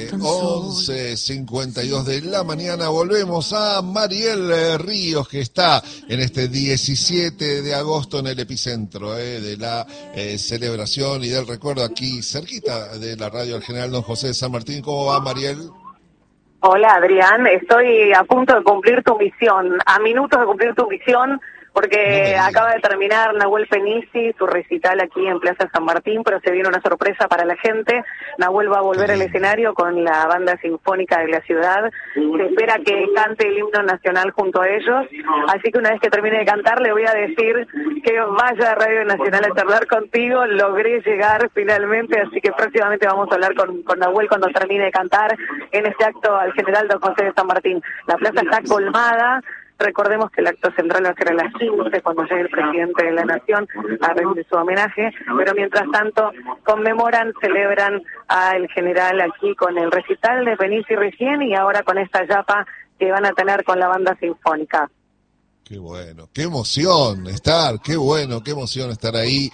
11:52 de la mañana. Volvemos a Mariel Ríos, que está en este 17 de agosto en el epicentro de la celebración y del recuerdo, aquí cerquita de la radio del General Don José de San Martín. ¿Cómo va, Mariel? Hola, Adrián. Estoy a punto de cumplir tu misión, a minutos de cumplir tu misión, porque acaba de terminar Nahuel Penisi su recital aquí en Plaza San Martín, pero se viene una sorpresa para la gente. Nahuel va a volver al escenario con la banda sinfónica de la ciudad. Se espera que cante el himno nacional junto a ellos, así que una vez que termine de cantar le voy a decir que vaya a Radio Nacional a charlar contigo. Logré llegar finalmente, así que próximamente vamos a hablar con Nahuel cuando termine de cantar en este acto al General Don José de San Martín. La plaza está colmada. Recordemos que el acto central va a ser a las 15, cuando llegue el presidente de la Nación a rendir su homenaje, pero mientras tanto conmemoran, celebran al general aquí con el recital de Penisi recién y ahora con esta yapa que van a tener con la banda sinfónica. Qué bueno, qué emoción estar, qué bueno, qué emoción estar ahí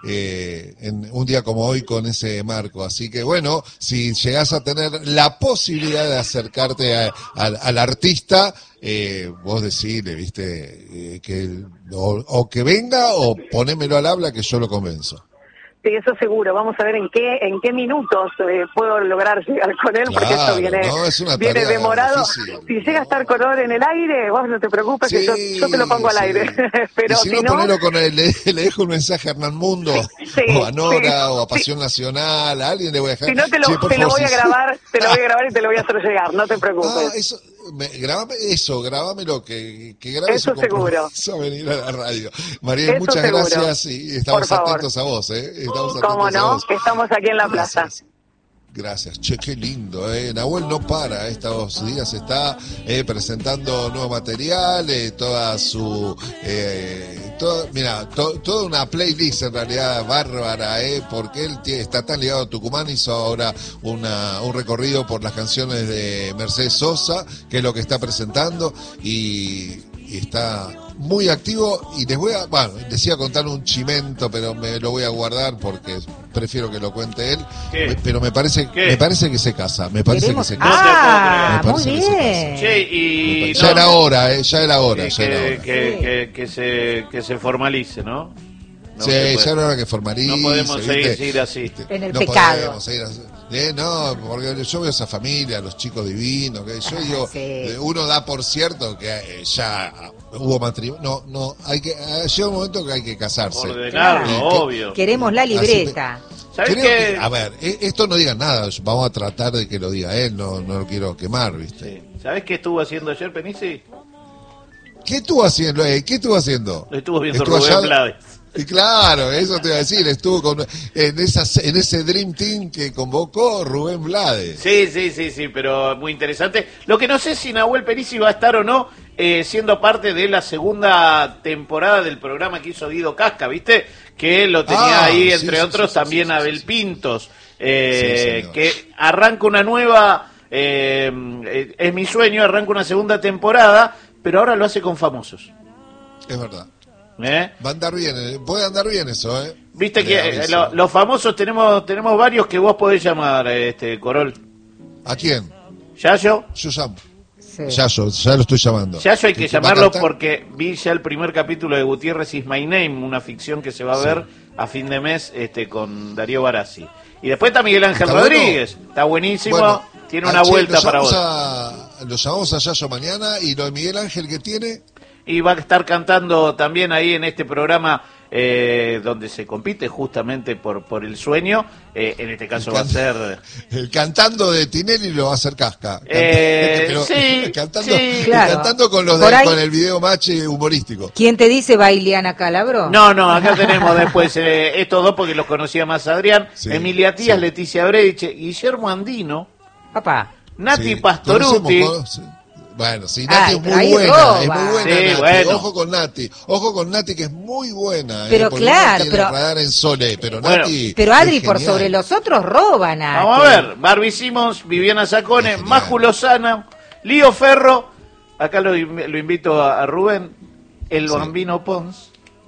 en un día como hoy con ese marco. Así que bueno, si llegás a tener la posibilidad de acercarte al artista, vos decirle, viste, o que venga o ponémelo al habla que yo lo convenzo. Sí, eso seguro. Vamos a ver en qué minutos puedo lograr llegar con él, porque esto viene demorado. Difícil. Si llega a estar con en el aire, vos no te preocupes, que yo te lo pongo al aire. Pero y si no, ponelo con él, le dejo un mensaje a Hernán Mundo, o a Nora, o a Pasión Nacional, a alguien le voy a dejar. Si no, te lo voy a grabar y te lo voy a hacer llegar, no te preocupes. Grabámelo, que grabe eso su seguro. A venir a la radio. Mariel, muchas gracias y estamos atentos a vos, ¿Cómo no? Que estamos aquí en la plaza. Gracias. Che, qué lindo, Nahuel no para, estos días está presentando nuevo material, toda su... toda una playlist en realidad bárbara, porque él está tan ligado a Tucumán. Hizo ahora un recorrido por las canciones de Mercedes Sosa, que es lo que está presentando, y está muy activo. Y les iba a contar un chimento, pero me lo voy a guardar porque prefiero que lo cuente él. Pero me parece que se casa. Me parece que se casa. Muy bien. Ya era hora. Que se formalice, ¿no? Sí, ya era hora que formalice. No podemos seguir así. En el pecado. No, porque yo veo esa familia, los chicos divinos, que yo digo, uno da por cierto que ya hubo matrimonio. No, llega un momento que hay que casarse. Ordenarlo, obvio. Queremos la libreta. ¿Sabes qué? A ver, esto no diga nada, vamos a tratar de que lo diga él, no lo quiero quemar, ¿viste? Sí. ¿Sabes qué estuvo haciendo ayer, Penisi? ¿Qué estuvo haciendo? Estuvo viendo Rubén Blades. Y claro, eso te iba a decir, estuvo en ese Dream Team que convocó Rubén Blades. Sí, pero muy interesante. Lo que no sé si Nahuel Penisi va a estar o no siendo parte de la segunda temporada del programa que hizo Guido Casca, ¿viste? Que lo tenía ahí, entre otros, también Abel Pintos, que arranca una nueva, es mi sueño, arranca una segunda temporada, pero ahora lo hace con famosos. Es verdad. Va a andar bien, puede andar bien eso, Viste que los famosos tenemos varios que vos podés llamar, Corol. ¿A quién? ¿Yayo? Yo llamo. Sí. Yayo, ya lo estoy llamando. Yayo hay que llamarlo porque vi ya el primer capítulo de Gutiérrez is My Name, una ficción que se va a ver a fin de mes con Darío Barassi. Y después está Miguel Ángel Rodríguez, está buenísimo, tiene una vuelta para vos. Lo llamamos a Yayo mañana, y lo de Miguel Ángel que tiene... Y va a estar cantando también ahí en este programa donde se compite justamente por el sueño. En este caso va a ser... El cantando de Tinelli lo va a hacer Casca. Cantando con el video match humorístico. ¿Quién te dice va Ileana Calabro? No, acá tenemos después estos dos porque los conocía más Adrián. Emilia Tías, Leticia Brediche, Guillermo Andino, papá, Nati Pastoruti. Bueno, sí, Nati es muy buena, Sí, Nati. bueno. Ojo con Nati, que es muy buena. Pero claro, pero radar en Sole, pero Nati. Pero Adri, por sobre los otros roban. Vamos a ver, Barbie Simmons, Viviana Sacone, Maju Lozana, Lío Ferro. Acá lo invito a Rubén, el Bambino Pons.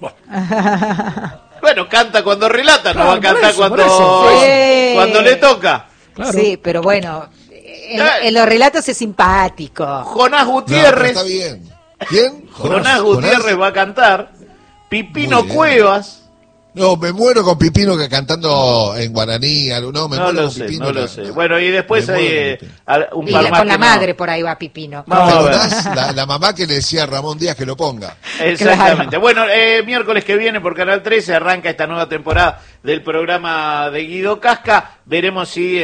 Bueno, canta cuando relata, no va a cantar cuando le toca. Claro. Sí, pero bueno, en los relatos es simpático. Jonás No, pero Gutiérrez. está bien. ¿Quién? Jonás Gutiérrez va a cantar. Pipino Muy bien. Cuevas. No, me muero con Pipino que cantando en guaraní. No, me No muero lo con sé, Pipino. no lo sé. Bueno, y después Me hay muero con Pipino. un Y par más con la que no. madre por ahí va Pipino. No, ¿Te a ver. acordás? La mamá que le decía a Ramón Díaz que lo ponga. Exactamente. Bueno, miércoles que viene por Canal 13 arranca esta nueva temporada del programa de Guido Casca. Veremos si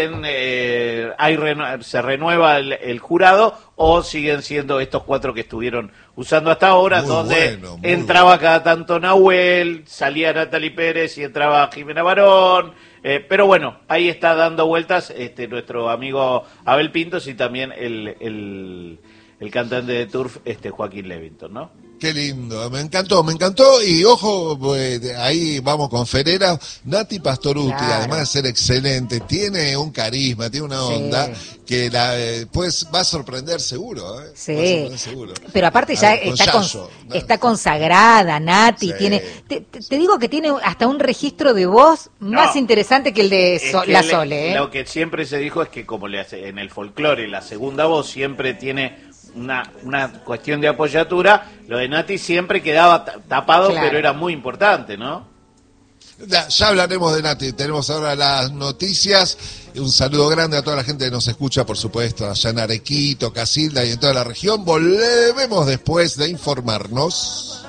se renueva el jurado o siguen siendo estos 4 que estuvieron usando hasta ahora, Muy donde bueno, muy entraba bueno. cada tanto Nahuel, salía Natalie Pérez y entraba Jimena Barón. Pero bueno, ahí está dando vueltas nuestro amigo Abel Pintos y también el cantante de Turf, Joaquín Levington, ¿no? Qué lindo, me encantó y ojo, pues, ahí vamos con Ferera, Nati Pastoruti, Claro. además de ser excelente, tiene un carisma, tiene una onda que pues va a sorprender seguro, ¿eh? Sí. Va a sorprender seguro. Pero aparte A ya ver, con Yayo, ¿no? está consagrada, Nati, Sí. tiene, te digo que tiene hasta un registro de voz más interesante que el de Es que la Sole, ¿eh? Lo que siempre se dijo es que como en el folclore la segunda voz siempre tiene una cuestión de apoyatura, lo de Nati siempre quedaba tapado, Claro. pero era muy importante, ¿no? Ya hablaremos de Nati, tenemos ahora las noticias, un saludo grande a toda la gente que nos escucha, por supuesto, allá en Arequito, Casilda y en toda la región, volvemos después de informarnos.